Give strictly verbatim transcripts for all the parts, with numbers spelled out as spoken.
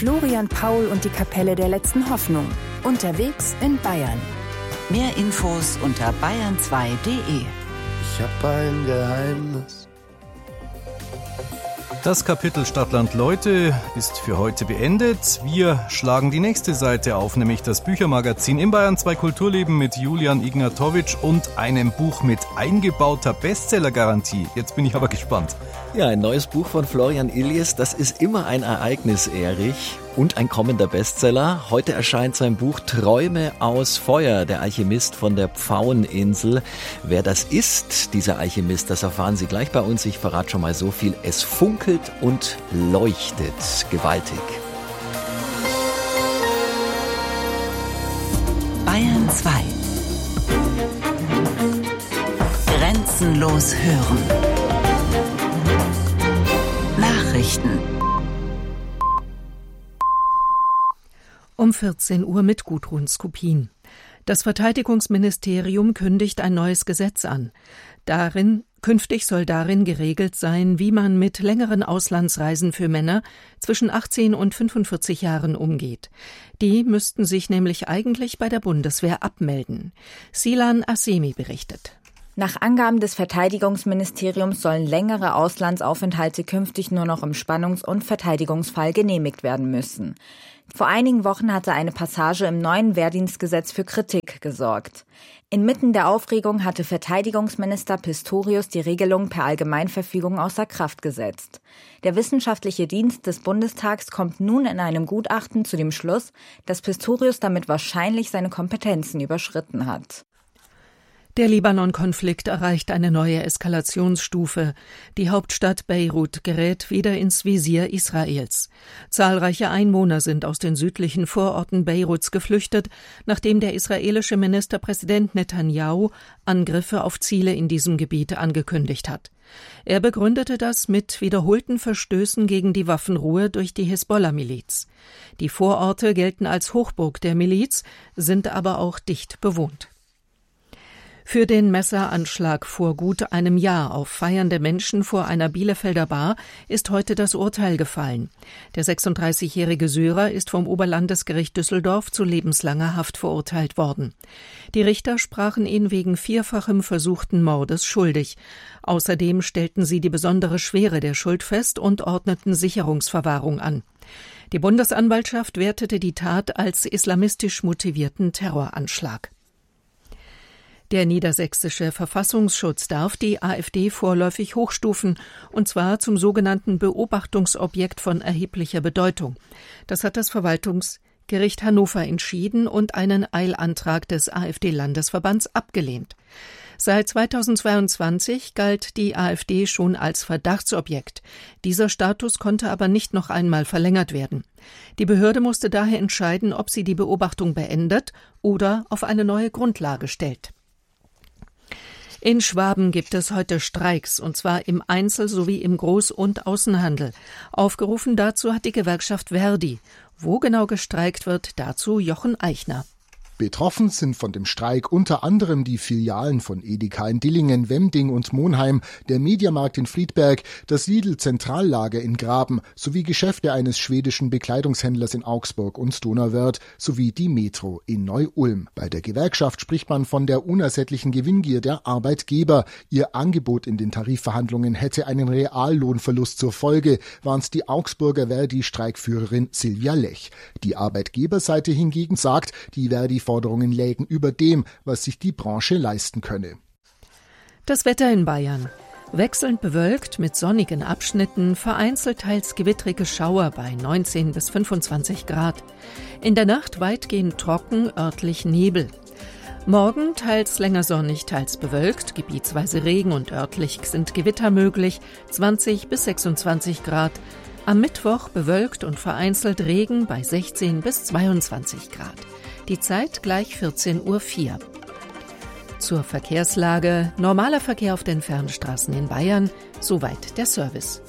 Florian Paul und die Kapelle der letzten Hoffnung. Unterwegs in Bayern. Mehr Infos unter bayern zwei punkt de. Ich hab ein Geheimnis. Das Kapitel Stadtland Leute ist für heute beendet. Wir schlagen die nächste Seite auf, nämlich das Büchermagazin im Bayern zwei Kulturleben mit Julian Ignatowitsch und einem Buch mit eingebauter Bestsellergarantie. Jetzt bin ich aber gespannt. Ja, ein neues Buch von Florian Illies, das ist immer ein Ereignis, Erich, und ein kommender Bestseller. Heute erscheint sein Buch Träume aus Feuer, der Alchemist von der Pfaueninsel. Wer das ist, dieser Alchemist, das erfahren Sie gleich bei uns. Ich verrate schon mal so viel. Es funkelt und leuchtet gewaltig. Bayern zwei. Grenzenlos hören. Nachrichten. Um vierzehn Uhr mit Gudrun Skupin. Das Verteidigungsministerium kündigt ein neues Gesetz an. Darin, künftig soll darin geregelt sein, wie man mit längeren Auslandsreisen für Männer zwischen achtzehn und fünfundvierzig Jahren umgeht. Die müssten sich nämlich eigentlich bei der Bundeswehr abmelden. Silan Assemi berichtet. Nach Angaben des Verteidigungsministeriums sollen längere Auslandsaufenthalte künftig nur noch im Spannungs- und Verteidigungsfall genehmigt werden müssen. Vor einigen Wochen hatte eine Passage im neuen Wehrdienstgesetz für Kritik gesorgt. Inmitten der Aufregung hatte Verteidigungsminister Pistorius die Regelung per Allgemeinverfügung außer Kraft gesetzt. Der wissenschaftliche Dienst des Bundestags kommt nun in einem Gutachten zu dem Schluss, dass Pistorius damit wahrscheinlich seine Kompetenzen überschritten hat. Der Libanon-Konflikt erreicht eine neue Eskalationsstufe. Die Hauptstadt Beirut gerät wieder ins Visier Israels. Zahlreiche Einwohner sind aus den südlichen Vororten Beiruts geflüchtet, nachdem der israelische Ministerpräsident Netanyahu Angriffe auf Ziele in diesem Gebiet angekündigt hat. Er begründete das mit wiederholten Verstößen gegen die Waffenruhe durch die Hisbollah-Miliz. Die Vororte gelten als Hochburg der Miliz, sind aber auch dicht bewohnt. Für den Messeranschlag vor gut einem Jahr auf feiernde Menschen vor einer Bielefelder Bar ist heute das Urteil gefallen. Der sechsunddreißigjährige Syrer ist vom Oberlandesgericht Düsseldorf zu lebenslanger Haft verurteilt worden. Die Richter sprachen ihn wegen vierfachem versuchten Mordes schuldig. Außerdem stellten sie die besondere Schwere der Schuld fest und ordneten Sicherungsverwahrung an. Die Bundesanwaltschaft wertete die Tat als islamistisch motivierten Terroranschlag. Der niedersächsische Verfassungsschutz darf die AfD vorläufig hochstufen, und zwar zum sogenannten Beobachtungsobjekt von erheblicher Bedeutung. Das hat das Verwaltungsgericht Hannover entschieden und einen Eilantrag des AfD-Landesverbands abgelehnt. Seit zweitausendzweiundzwanzig galt die AfD schon als Verdachtsobjekt. Dieser Status konnte aber nicht noch einmal verlängert werden. Die Behörde musste daher entscheiden, ob sie die Beobachtung beendet oder auf eine neue Grundlage stellt. In Schwaben gibt es heute Streiks, und zwar im Einzel- sowie im Groß- und Außenhandel. Aufgerufen dazu hat die Gewerkschaft Verdi. Wo genau gestreikt wird, dazu Jochen Eichner. Betroffen sind von dem Streik unter anderem die Filialen von Edeka in Dillingen, Wemding und Monheim, der Mediamarkt in Friedberg, das Lidl-Zentrallager in Graben sowie Geschäfte eines schwedischen Bekleidungshändlers in Augsburg und Donauwörth sowie die Metro in Neu-Ulm. Bei der Gewerkschaft spricht man von der unersättlichen Gewinngier der Arbeitgeber. Ihr Angebot in den Tarifverhandlungen hätte einen Reallohnverlust zur Folge, warnt die Augsburger Verdi-Streikführerin Silvia Lech. Die Arbeitgeberseite hingegen sagt, die Verdi Forderungen lägen über dem, was sich die Branche leisten könne. Das Wetter in Bayern. Wechselnd bewölkt mit sonnigen Abschnitten, vereinzelt teils gewittrige Schauer bei neunzehn bis fünfundzwanzig Grad. In der Nacht weitgehend trocken, örtlich Nebel. Morgen teils länger sonnig, teils bewölkt, gebietsweise Regen und örtlich sind Gewitter möglich, zwanzig bis sechsundzwanzig Grad. Am Mittwoch bewölkt und vereinzelt Regen bei sechzehn bis zweiundzwanzig Grad. Die Zeit gleich vierzehn Uhr vier. Zur Verkehrslage: normaler Verkehr auf den Fernstraßen in Bayern, soweit der Service.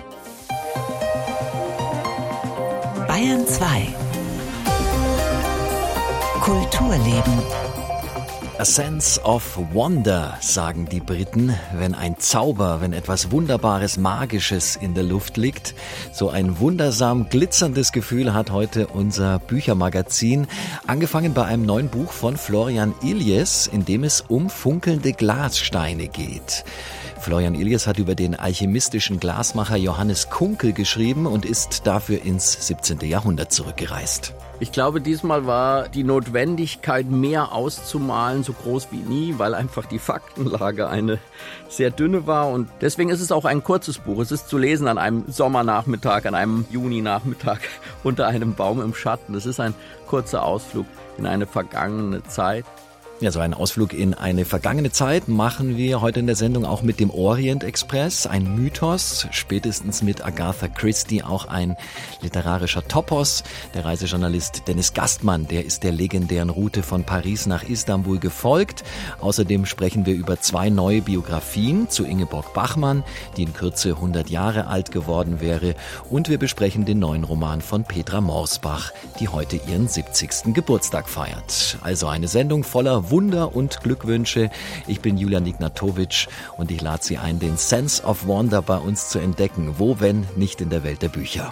Bayern zwei. Kulturleben. A sense of wonder, sagen die Briten, wenn ein Zauber, wenn etwas Wunderbares, Magisches in der Luft liegt. So ein wundersam glitzerndes Gefühl hat heute unser Büchermagazin. Angefangen bei einem neuen Buch von Florian Illies, in dem es um funkelnde Glassteine geht. Florian Illies hat über den alchemistischen Glasmacher Johannes Kunkel geschrieben und ist dafür ins siebzehnte. Jahrhundert zurückgereist. Ich glaube, diesmal war die Notwendigkeit, mehr auszumalen, so groß wie nie, weil einfach die Faktenlage eine sehr dünne war. Und deswegen ist es auch ein kurzes Buch. Es ist zu lesen an einem Sommernachmittag, an einem Juninachmittag unter einem Baum im Schatten. Es ist ein kurzer Ausflug in eine vergangene Zeit. Ja, so einen Ausflug in eine vergangene Zeit machen wir heute in der Sendung auch mit dem Orient Express. Ein Mythos, spätestens mit Agatha Christie auch ein literarischer Topos. Der Reisejournalist Dennis Gastmann, der ist der legendären Route von Paris nach Istanbul gefolgt. Außerdem sprechen wir über zwei neue Biografien zu Ingeborg Bachmann, die in Kürze hundert Jahre alt geworden wäre. Und wir besprechen den neuen Roman von Petra Morsbach, die heute ihren siebzigsten Geburtstag feiert. Also eine Sendung voller Wunder und Glückwünsche. Ich bin Julian Ignatowitsch und ich lade Sie ein, den Sense of Wonder bei uns zu entdecken. Wo, wenn nicht in der Welt der Bücher?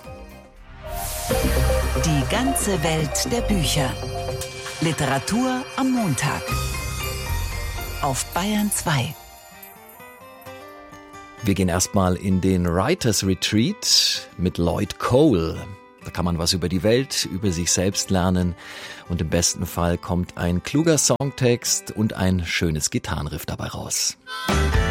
Die ganze Welt der Bücher. Literatur am Montag. Auf Bayern zwei. Wir gehen erstmal in den Writers Retreat mit Lloyd Cole. Da kann man was über die Welt, über sich selbst lernen und im besten Fall kommt ein kluger Songtext und ein schönes Gitarrenriff dabei raus.